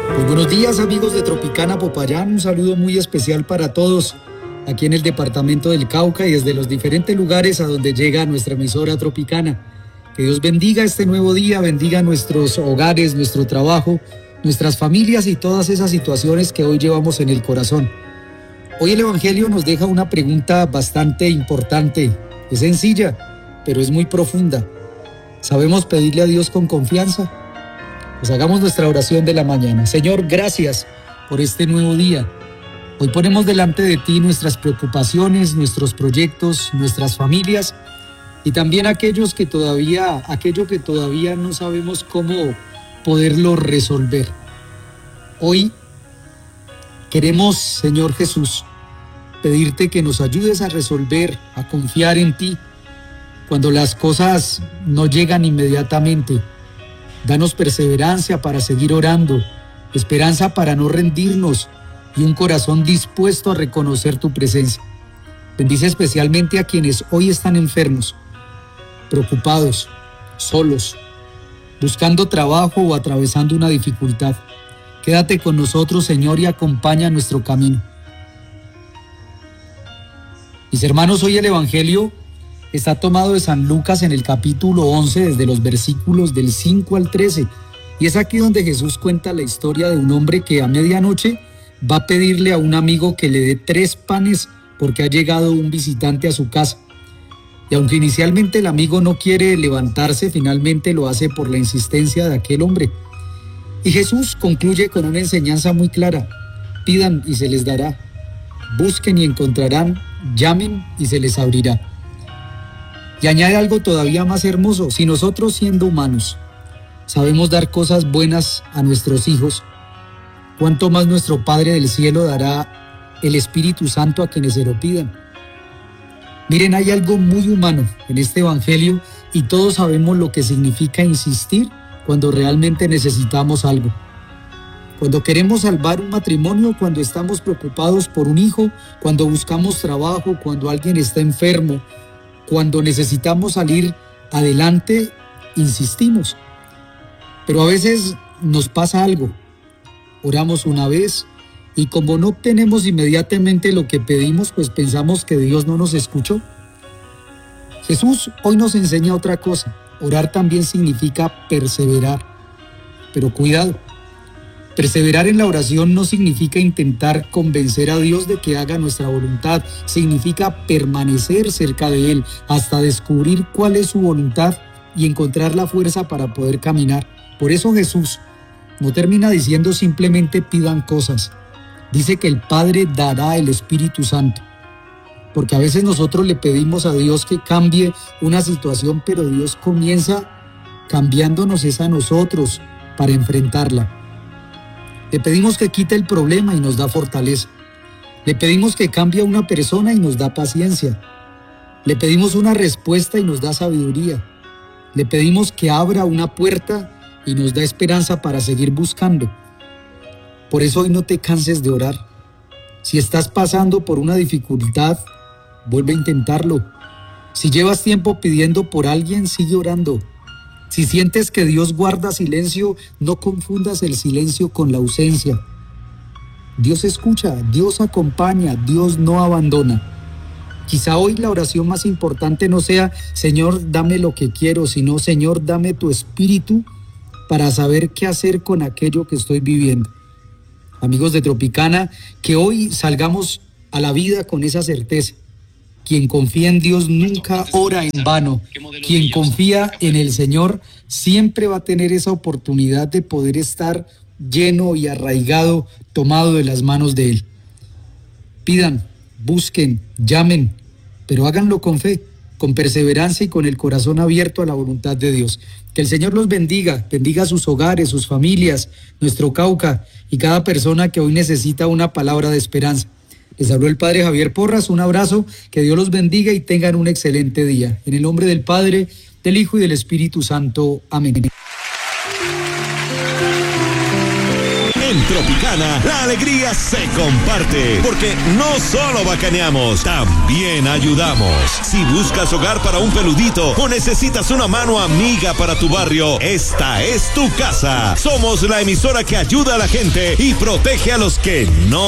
Pues buenos días, amigos de Tropicana Popayán, un saludo muy especial para todos aquí en el departamento del Cauca y desde los diferentes lugares a donde llega nuestra emisora Tropicana. Que Dios bendiga este nuevo día, bendiga nuestros hogares, nuestro trabajo, nuestras familias y todas esas situaciones que hoy llevamos en el corazón. Hoy el Evangelio nos deja una pregunta bastante importante, es sencilla, pero es muy profunda. ¿Sabemos pedirle a Dios con confianza? Pues hagamos nuestra oración de la mañana. Señor, gracias por este nuevo día. Hoy ponemos delante de ti nuestras preocupaciones, nuestros proyectos, nuestras familias y también aquello que todavía no sabemos cómo poderlo resolver. Hoy queremos, Señor Jesús, pedirte que nos ayudes a resolver, a confiar en ti cuando las cosas no llegan inmediatamente. Danos perseverancia para seguir orando, esperanza para no rendirnos y un corazón dispuesto a reconocer tu presencia. Bendice especialmente a quienes hoy están enfermos, preocupados, solos, buscando trabajo o atravesando una dificultad. Quédate con nosotros, Señor, y acompaña nuestro camino. Mis hermanos, hoy el Evangelio está tomado de San Lucas en el capítulo 11, desde los versículos del 5 al 13. Y es aquí donde Jesús cuenta la historia de un hombre que a medianoche va a pedirle a un amigo que le dé 3 panes porque ha llegado un visitante a su casa. Y aunque inicialmente el amigo no quiere levantarse, finalmente lo hace por la insistencia de aquel hombre. Y Jesús concluye con una enseñanza muy clara: pidan y se les dará, busquen y encontrarán, llamen y se les abrirá. Y añade algo todavía más hermoso: si nosotros, siendo humanos, sabemos dar cosas buenas a nuestros hijos, ¿cuánto más nuestro Padre del Cielo dará el Espíritu Santo a quienes se lo pidan? Miren, hay algo muy humano en este Evangelio y todos sabemos lo que significa insistir cuando realmente necesitamos algo. Cuando queremos salvar un matrimonio, cuando estamos preocupados por un hijo, cuando buscamos trabajo, cuando alguien está enfermo, cuando necesitamos salir adelante, insistimos. Pero a veces nos pasa algo. Oramos una vez y como no obtenemos inmediatamente lo que pedimos, pues pensamos que Dios no nos escuchó. Jesús hoy nos enseña otra cosa. Orar también significa perseverar. Pero cuidado, perseverar en la oración no significa intentar convencer a Dios de que haga nuestra voluntad. Significa permanecer cerca de Él hasta descubrir cuál es su voluntad y encontrar la fuerza para poder caminar. Por eso Jesús no termina diciendo simplemente pidan cosas. Dice que el Padre dará el Espíritu Santo. Porque a veces nosotros le pedimos a Dios que cambie una situación, pero Dios comienza cambiándonos a nosotros para enfrentarla. Le pedimos que quite el problema y nos da fortaleza. Le pedimos que cambie a una persona y nos da paciencia. Le pedimos una respuesta y nos da sabiduría. Le pedimos que abra una puerta y nos da esperanza para seguir buscando. Por eso hoy no te canses de orar. Si estás pasando por una dificultad, vuelve a intentarlo. Si llevas tiempo pidiendo por alguien, sigue orando. Si sientes que Dios guarda silencio, no confundas el silencio con la ausencia. Dios escucha, Dios acompaña, Dios no abandona. Quizá hoy la oración más importante no sea Señor, dame lo que quiero, sino Señor, dame tu espíritu para saber qué hacer con aquello que estoy viviendo. Amigos de Tropicana, que hoy salgamos a la vida con esa certeza. Quien confía en Dios nunca ora en vano. Quien confía en el Señor siempre va a tener esa oportunidad de poder estar lleno y arraigado, tomado de las manos de Él. Pidan, busquen, llamen, pero háganlo con fe, con perseverancia y con el corazón abierto a la voluntad de Dios. Que el Señor los bendiga, bendiga sus hogares, sus familias, nuestro Cauca y cada persona que hoy necesita una palabra de esperanza. Les habló el Padre Javier Porras, un abrazo, que Dios los bendiga y tengan un excelente día. En el nombre del Padre, del Hijo y del Espíritu Santo. Amén. En Tropicana, la alegría se comparte, porque no solo bacaneamos, también ayudamos. Si buscas hogar para un peludito o necesitas una mano amiga para tu barrio, esta es tu casa. Somos la emisora que ayuda a la gente y protege a los que no